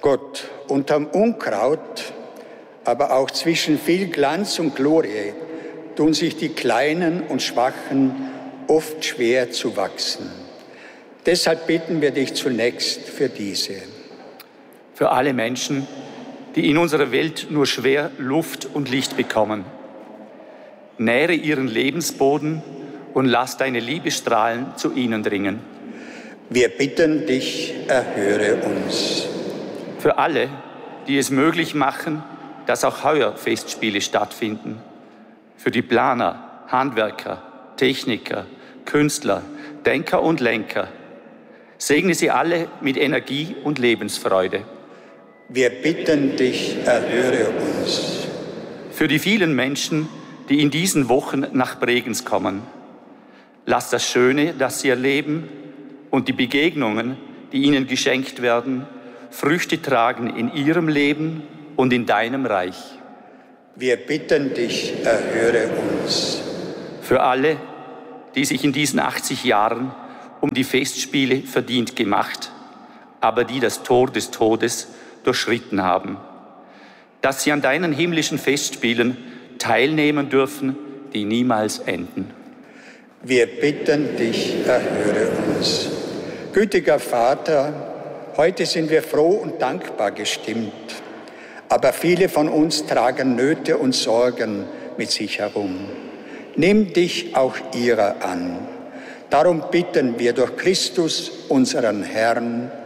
Gott, unterm Unkraut, aber auch zwischen viel Glanz und Glorie, tun sich die Kleinen und Schwachen oft schwer zu wachsen. Deshalb bitten wir dich zunächst für diese. Für alle Menschen, die in unserer Welt nur schwer Luft und Licht bekommen. Nähre ihren Lebensboden und lass deine Liebesstrahlen zu ihnen dringen. Wir bitten dich, erhöre uns. Für alle, die es möglich machen, dass auch heuer Festspiele stattfinden. Für die Planer, Handwerker, Techniker, Künstler, Denker und Lenker. Segne sie alle mit Energie und Lebensfreude. Wir bitten dich, erhöre uns. Für die vielen Menschen, die in diesen Wochen nach Bregenz kommen. Lass das Schöne, das sie erleben, und die Begegnungen, die ihnen geschenkt werden, Früchte tragen in ihrem Leben und in deinem Reich. Wir bitten dich, erhöre uns. Für alle, die sich in diesen 80 Jahren um die Festspiele verdient gemacht, aber die das Tor des Todes durchschritten haben, dass sie an deinen himmlischen Festspielen teilnehmen dürfen, die niemals enden. Wir bitten dich, erhöre uns. Gütiger Vater, heute sind wir froh und dankbar gestimmt, aber viele von uns tragen Nöte und Sorgen mit sich herum. Nimm dich auch ihrer an. Darum bitten wir durch Christus, unseren Herrn.